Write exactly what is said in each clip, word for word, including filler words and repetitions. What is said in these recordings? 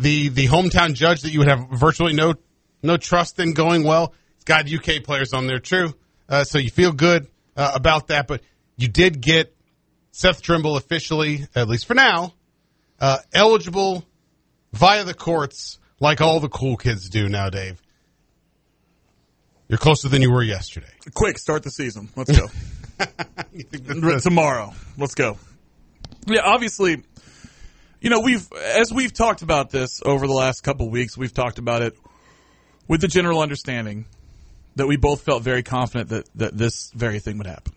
the the hometown judge that you would have virtually no no trust in going well. It's got U K players on there, true. Uh, so you feel good uh, about that. But you did get Seth Trimble officially, at least for now, uh, eligible via the courts like all the cool kids do now, Dave. You're closer than you were yesterday. Quick, start the season. Let's go. You think that's Tomorrow. Let's go. Yeah, obviously, you know, we've as we've talked about this over the last couple of weeks, we've talked about it with the general understanding that we both felt very confident that, that this very thing would happen.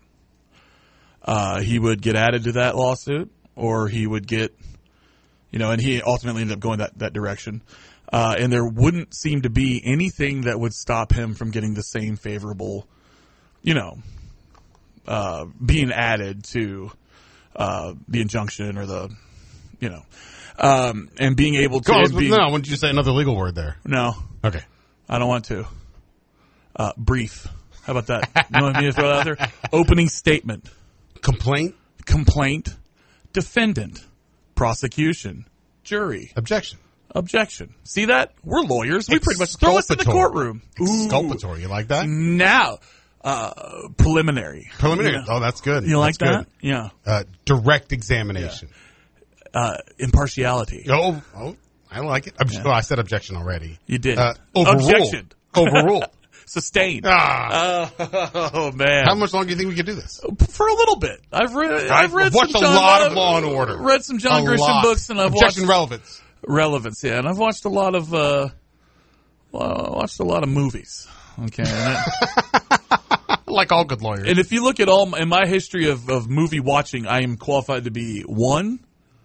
Uh, he would get added to that lawsuit, or he would get, you know, and he ultimately ended up going that, that direction. Uh, and there wouldn't seem to be anything that would stop him from getting the same favorable, you know, uh, being added to uh, the injunction or the, you know, um, and being able to. Go on, be, no, I wanted you to say another legal word there. No. Okay. I don't want to. Uh, brief. How about that? You know what I mean? Throw that out there. Opening statement. Complaint. Complaint. Defendant. Prosecution. Jury. Objection. Objection. See that? We're lawyers. We pretty much throw us in the courtroom. Exculpatory. You like that? Now, uh, preliminary. Preliminary. You know, Oh, that's good. You like that's that? Good. Yeah. Uh, direct examination. Yeah. Uh, impartiality. Oh, oh, I like it. Ob- Yeah. Oh, I said objection already. You did. Uh, overruled. Objection. Overruled. Sustained. Ah. Oh, man. How much longer do you think we could do this? For a little bit. I've read. I've read. I've watched some a John, lot of Law and Order. Read some John A Grisham lot. books, and I've Objection watched relevance. relevance. Yeah, and I've watched a lot of. Uh, well, I watched a lot of movies. Okay. And, that, Like all good lawyers. and if you look at all in my history of, of movie watching, I am qualified to be one,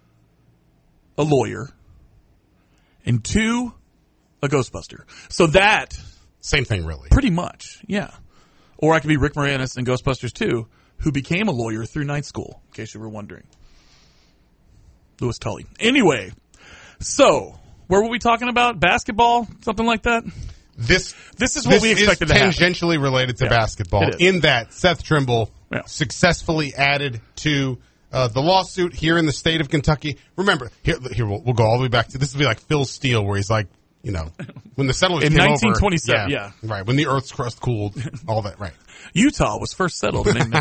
a lawyer, and two, a Ghostbuster. So that. Same thing, really. Pretty much, yeah. Or I could be Rick Moranis in Ghostbusters two, who became a lawyer through night school, in case you were wondering. Louis Tully. Anyway, so, where were we talking about? Basketball? Something like that? This This is what this we expected is to happen. tangentially related to Yeah, basketball it is. in that Seth Trimble Yeah. successfully added to uh, the lawsuit here in the state of Kentucky. Remember, here, here we'll, we'll go all the way back to this will be like Phil Steele, where he's like, you know, when the settlers In came nineteen over, twenty-seven, yeah. right, when the Earth's crust cooled, all that, right, Utah was first settled in,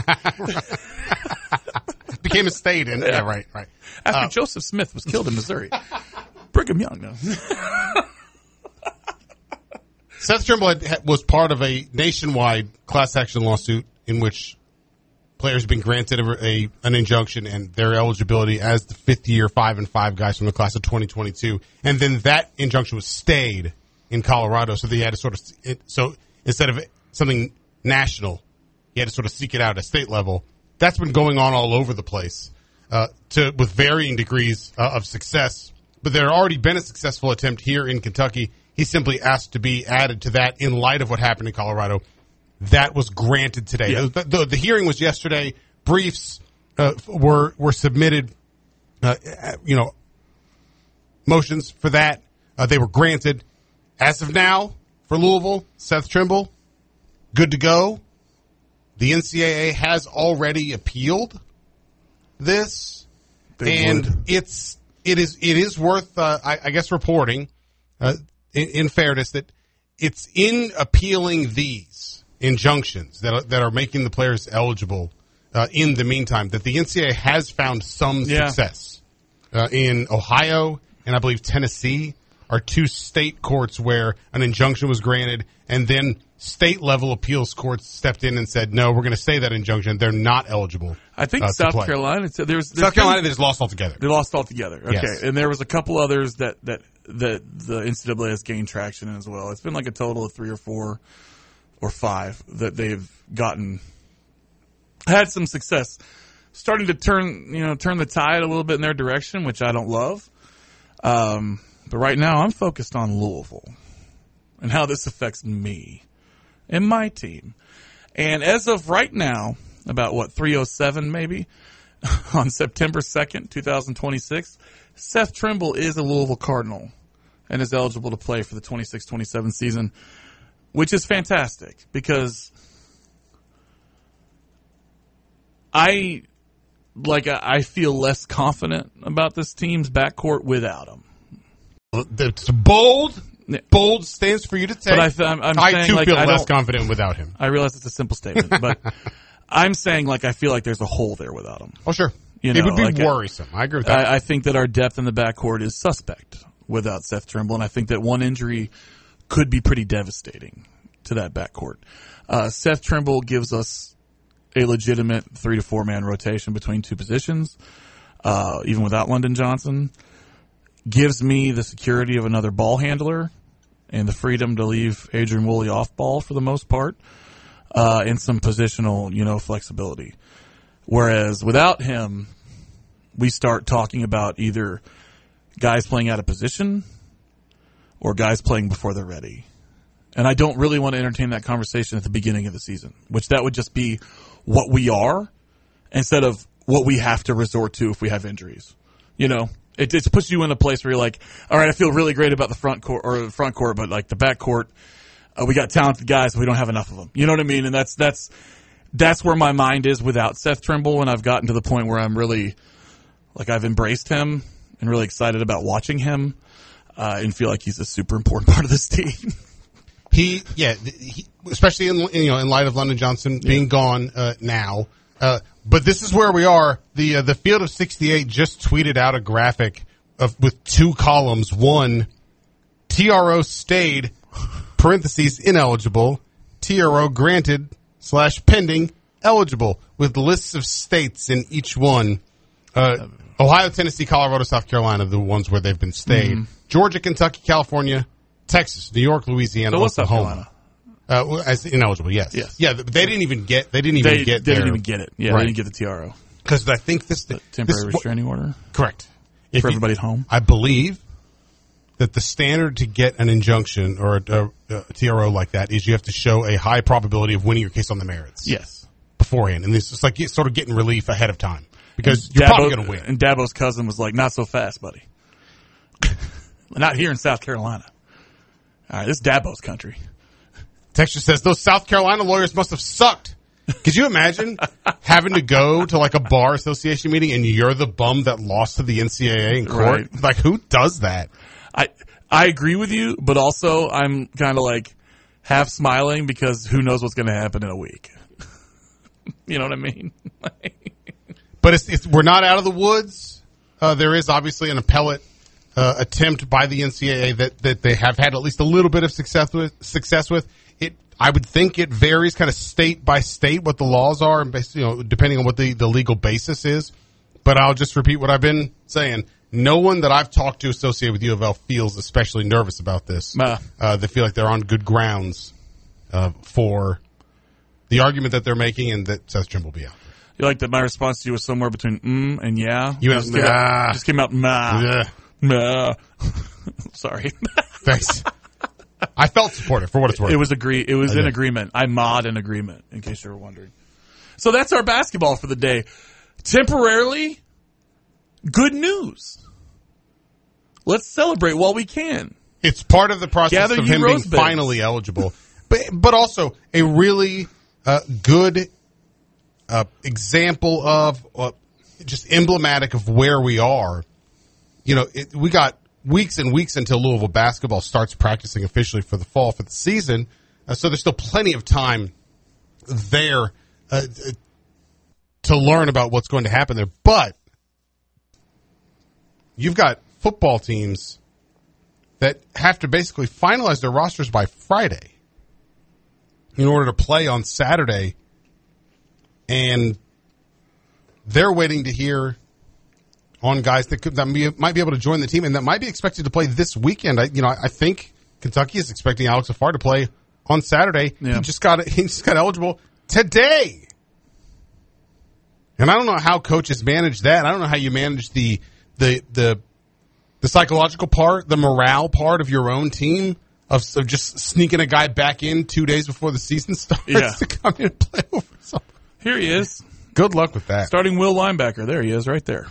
became a state, and yeah, right, right. after Uh, Joseph Smith was killed in Missouri. Brigham Young, no. Seth Trimble had, had, was part of a nationwide class action lawsuit in which players have been granted a, a an injunction and their eligibility as the fifth year five and five guys from the class of twenty twenty-two, and then that injunction was stayed in Colorado, so they had to sort of it, so instead of something national, he had to sort of seek it out at a state level. That's been going on all over the place, uh, to with varying degrees uh, of success. But there had already been a successful attempt here in Kentucky. He simply asked to be added to that in light of what happened in Colorado. That was granted today. Yeah. The, the, the hearing was yesterday. Briefs uh, were were submitted. Uh, you know, motions for that. Uh, they were granted. As of now, for Louisville, Seth Trimble, good to go. The N C double A has already appealed this, They and would. it's it is it is worth uh, I, I guess reporting uh, in, in fairness that it's in appealing these injunctions that are, that are making the players eligible uh, in the meantime that the N C double A has found some Yeah. success uh, in Ohio and I believe Tennessee are two state courts where an injunction was granted and then state level appeals courts stepped in and said, no, we're going to say that injunction. They're not eligible. I think uh, to South play. Carolina. There's, there's South been- Carolina, they just lost altogether. They lost altogether. Okay. Yes. And there was a couple others that, that, that the N C double A has gained traction in as well. It's been like a total of three or four or five that they've gotten, had some success. Starting to turn, you know, turn the tide a little bit in their direction, which I don't love. Um, but right now I'm focused on Louisville and how this affects me and my team. And as of right now, about what, three oh seven maybe, on September second, twenty twenty-six, Seth Trimble is a Louisville Cardinal and is eligible to play for the twenty-six twenty-seven season, which is fantastic because I, like, I feel less confident about this team's backcourt without him. it's bold. Bold stance for you to take. But I, th- I'm, I'm I saying, too like, feel I less don't- confident without him. I realize it's a simple statement, but I'm saying like I feel like there's a hole there without him. Oh, sure. You it know, would be like, worrisome. I agree with that. I, I think that our depth in the backcourt is suspect without Seth Trimble, and I think that one injury could be pretty devastating to that backcourt. Uh, Seth Trimble gives us a legitimate three to four man rotation between two positions, uh, even without London Johnson. Gives me the security of another ball handler and the freedom to leave Adrian Woolley off ball for the most part, uh, and some positional, you know, flexibility. Whereas without him, we start talking about either guys playing out of position or guys playing before they're ready. And I don't really want to entertain that conversation at the beginning of the season, which that would just be what we are instead of what we have to resort to if we have injuries. You know, it, it puts you in a place where you're like, all right, I feel really great about the front court or the front court, but like the back court, uh, we got talented guys, but we don't have enough of them. You know what I mean? And that's, that's, that's where my mind is without Seth Trimble. And I've gotten to the point where I'm really, like, I've embraced him and really excited about watching him, uh, and feel like he's a super important part of this team. He, yeah, he, especially in you know in light of London Johnson being yeah. gone uh, now. Uh, but this is where we are. The uh, the Field of sixty-eight just tweeted out a graphic of with two columns. One, T R O stayed, parentheses ineligible. T R O granted slash pending eligible with lists of states in each one. Uh, Ohio, Tennessee, Colorado, South Carolina, the ones where they've been stayed. Mm-hmm. Georgia, Kentucky, California, Texas, New York, Louisiana, so what's Oklahoma. Uh, as ineligible, yes. Yes. Yeah, they didn't even get, they didn't even they, get They their, didn't even get it. Yeah, right. They didn't get the T R O. Because I think this... The temporary this, restraining order? Correct. For if everybody you, at home? I believe that the standard to get an injunction or a, a, a T R O like that is you have to show a high probability of winning your case on the merits. Yes. Beforehand. And it's just like sort of getting relief ahead of time. Because and you're Dabo, probably going to win. And Dabo's cousin was like, not so fast, buddy. Not here in South Carolina. All right, this is Dabo's country. Texture says, those South Carolina lawyers must have sucked. Could you imagine having to go to like a bar association meeting and you're the bum that lost to the N C double A in court? Right. Like, who does that? I I agree with you, but also I'm kind of like half smiling because who knows what's going to happen in a week. You know what I mean? But it's, it's we're not out of the woods. Uh, there is obviously an appellate uh, attempt by the N C double A that, that they have had at least a little bit of success with. Success with it, I would think it varies kind of state by state what the laws are, and basically, you know, depending on what the, the legal basis is. But I'll just repeat what I've been saying. No one that I've talked to associated with U of L feels especially nervous about this. Uh, uh, they feel like they're on good grounds uh, for the argument that they're making, and that Seth Trimble will be out. You like that my response to you was somewhere between mm and yeah? You just, went, came nah. out, just came out, nah. Yeah. Nah. Sorry. Thanks. I felt supportive for what it's worth. It was agree. It was I in did. agreement. I mod in agreement, in case you were wondering. So that's our basketball for the day. Temporarily, good news. Let's celebrate while we can. It's part of the process Gather of you him being rose beds. finally eligible, but but also a really uh, good uh, example of uh, just emblematic of where we are. You know, it, we got weeks and weeks until Louisville basketball starts practicing officially for the fall for the season, uh, so there's still plenty of time there uh, to learn about what's going to happen there. But you've got football teams that have to basically finalize their rosters by Friday in order to play on Saturday. And they're waiting to hear on guys that could, that be, might be able to join the team and that might be expected to play this weekend. I, you know, I think Kentucky is expecting Alex Afar to play on Saturday. Yeah. He just got, he just got eligible today. And I don't know how coaches manage that. I don't know how you manage the, the, the, The psychological part, the morale part of your own team, of, of just sneaking a guy back in two days before the season starts Yeah. to come in and play over something. Here he is. Good luck with that. Starting Will linebacker. There he is, right there.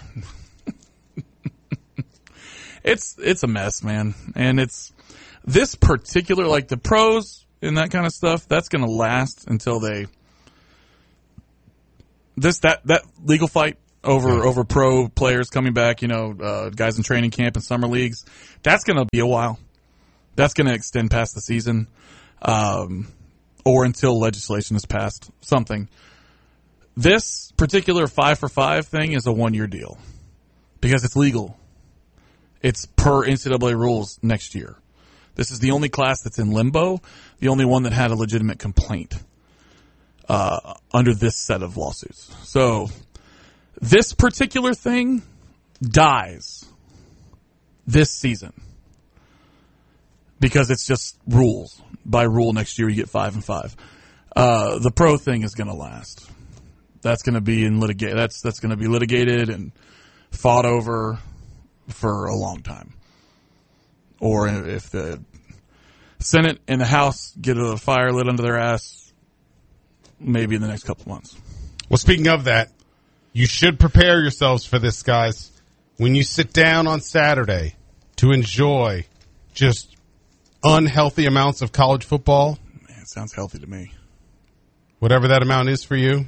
It's it's a mess, man. And it's this particular, like the pros and that kind of stuff, that's going to last until they, this, that, that legal fight over Yeah. over pro players coming back, you know, uh, guys in training camp and summer leagues. That's going to be a while. That's going to extend past the season, um, or until legislation is passed. Something. This particular five for five thing is a one year deal because it's legal. It's per N C double A rules next year. This is the only class that's in limbo, the only one that had a legitimate complaint uh, under this set of lawsuits. So this particular thing dies this season because it's just rules. By rule, next year you get five and five. Uh, the pro thing is going to last. That's going to be in litigate. That's that's going to be litigated and fought over for a long time. Or if the Senate and the House get a fire lit under their ass, maybe in the next couple months. Well, speaking of that, you should prepare yourselves for this, guys. When you sit down on Saturday to enjoy just unhealthy amounts of college football, Man, it sounds healthy to me. whatever that amount is for you,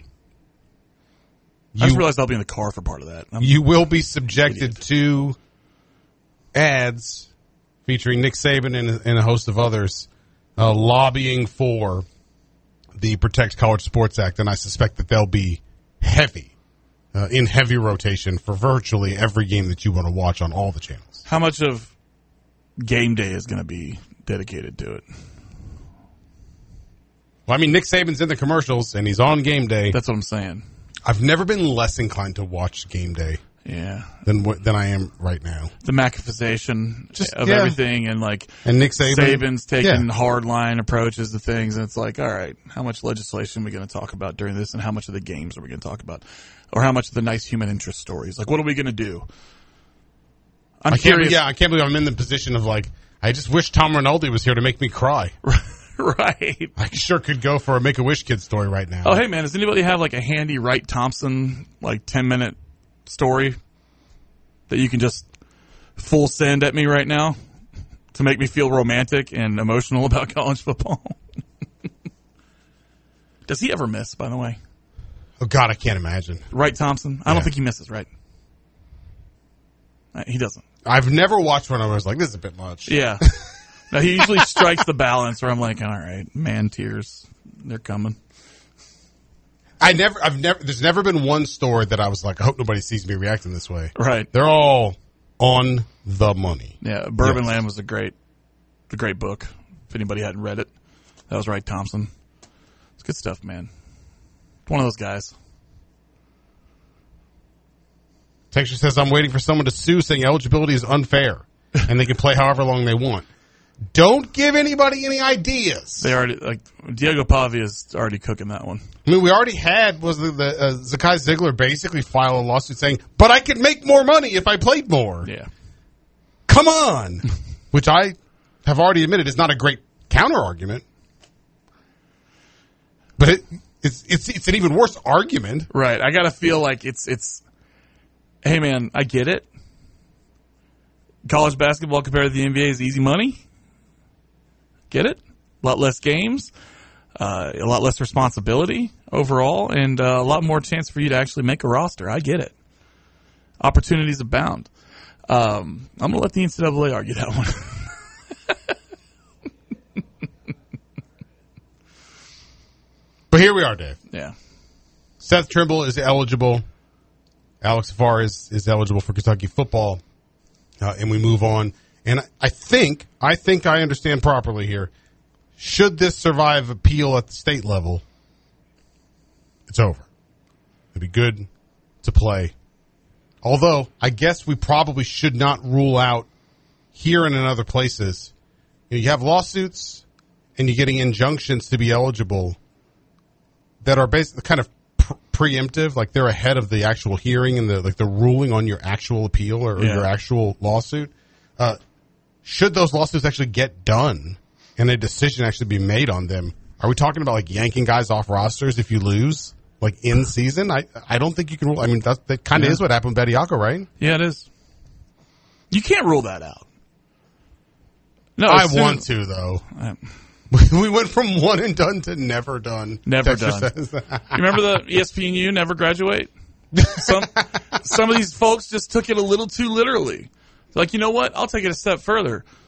I just you, realized I'll be in the car for part of that. I'm, you will be subjected to ads featuring Nick Saban and, and a host of others uh, lobbying for the Protect College Sports Act, and I suspect that they'll be heavy, uh, in heavy rotation for virtually every game that you want to watch on all the channels. How much of game day is going to be dedicated to it? Well, I mean, Nick Saban's in the commercials, and he's on game day. That's what I'm saying. I've never been less inclined to watch game day Yeah. than what- than I am right now. The Macafization Just- of yeah. everything, and like And Nick Saban, Saban's taking yeah. hardline approaches to things, and it's like, all right, how much legislation are we going to talk about during this, and how much of the games are we going to talk about, or how much of the nice human interest stories? Like, what are we going to do? I'm I can't, curious. yeah, I can't believe I'm in the position of like, I just wish Tom Rinaldi was here to make me cry. Right. I sure could go for a Make-A-Wish Kid story right now. Oh, hey man, does anybody have like a handy Wright Thompson like ten minute story that you can just full send at me right now to make me feel romantic and emotional about college football? Does he ever miss, by the way? Oh, God, I can't imagine. Wright Thompson? I Yeah. don't think he misses, right? Uh, He doesn't. I've never watched one where I was like, this is a bit much. Yeah. No, he usually strikes the balance where I'm like, all right, man tears, they're coming. I never, I've never, there's never been one story that I was like, I hope nobody sees me reacting this way. Right. They're all on the money. Yeah, Bourbon Yes. Land was a great, a great book. If anybody hadn't read it, that was Wright Thompson. It's good stuff, man. One of those guys. Texture says, I'm waiting for someone to sue saying eligibility is unfair and they can play however long they want. Don't give anybody any ideas. They already like Diego Pavia is already cooking that one. I mean, we already had, was the, the uh, Zakai Ziegler basically file a lawsuit saying, but I could make more money if I played more. Yeah. Come on. Which I have already admitted is not a great counter argument. But it, it's, it's, it's an even worse argument. Right. I gotta feel like it's it's. Hey man, I get it. College basketball compared to the N B A is easy money. Get it? A lot less games, uh, a lot less responsibility overall, and uh, a lot more chance for you to actually make a roster. I get it. Opportunities abound. Um, I'm gonna let the N C double A argue that one. But here we are, Dave. Yeah. Seth Trimble is eligible. Alex Farr is, is eligible for Kentucky football. Uh, and we move on. And I, I think, I think I understand properly here. Should this survive appeal at the state level, it's over. It'd be good to play. Although, I guess we probably should not rule out here and in other places. You know, you have lawsuits and you're getting injunctions to be eligible that are basically kind of pre- preemptive, like they're ahead of the actual hearing and the like the ruling on your actual appeal or, or Yeah. your actual lawsuit. Uh, should those lawsuits actually get done and a decision actually be made on them, are we talking about like yanking guys off rosters if you lose, like in season? I I don't think you can rule. I mean, that that kind of Yeah. is what happened with Bediako, right? Yeah, it is. You can't rule that out. No, I as soon- want to though. Uh, We went from one and done to never done. Never Texture done. says. You remember the E S P N U never graduate? Some some of these folks just took it a little too literally. Like, you know what? I'll take it a step further.